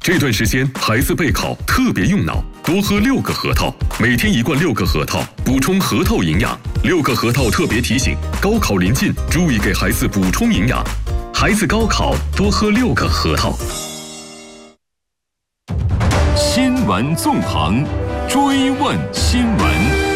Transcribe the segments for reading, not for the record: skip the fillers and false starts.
这段时间孩子备考特别用脑，多喝6个核桃，每天1罐6个核桃，补充核桃营养。6个核桃特别提醒：高考临近，注意给孩子补充营养。孩子高考多喝6个核桃。 新闻纵横，追问新闻。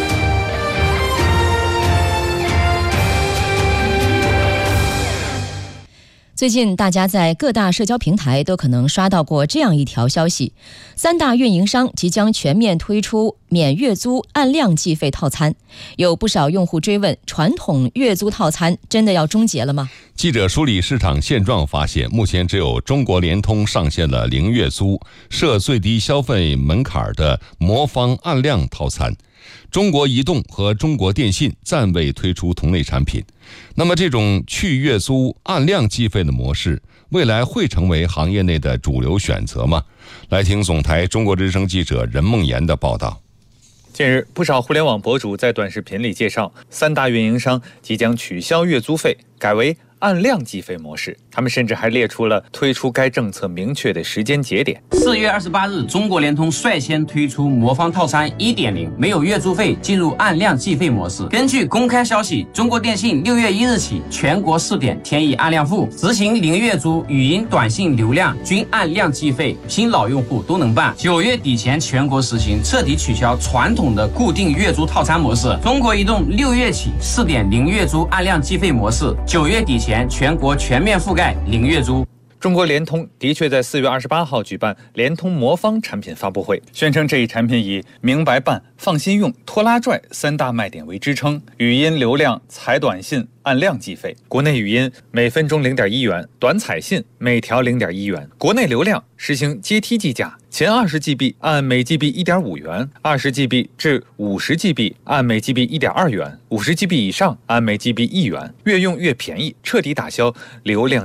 最近大家在各大社交平台都可能刷到过这样一条消息：3大运营商即将全面推出免月租按量计费套餐。有不少用户追问，传统月租套餐真的要终结了吗？ 记者梳理市场现状发现，目前只有中国联通上线了零月租、设最低消费门槛的魔方按量套餐。中国移动和中国电信暂未推出同类产品。那么这种去月租按量计费的模式，未来会成为行业内的主流选择吗？来听总台中国之声记者任梦妍的报道。 近日，不少互联网博主在短视频里介绍，3大运营商即将取消月租费，改为按量计费模式。他们甚至还列出了推出该政策明确的时间节点。 4月28日，中国联通率先推出魔方套餐 1.0， 没有月租费，进入按量计费模式。根据公开消息，中国电信6月1日起全国试点添以按量付，执行零月租，语音、短信流量均按量计费，新老用户都能办。9月底前全国实行，彻底取消传统的固定月租套餐模式。中国移动6月起试点零月租按量计费模式，9月底前全国全面覆盖零月租。 中国联通的确在4月28号举办联通魔方产品发布会，宣称这一产品以明白办、放心用、拖拉拽3大卖点为支撑，语音流量、采短信按量计费，国内语音每分钟0.1元，短采信每条0.1元，国内流量实行阶梯计价，前20 GB 按每 GB 1.5元，20 GB 至50 GB 按每 GB 1.2元，50 GB 以上按每 GB 1元，越用越便宜，彻底打消流量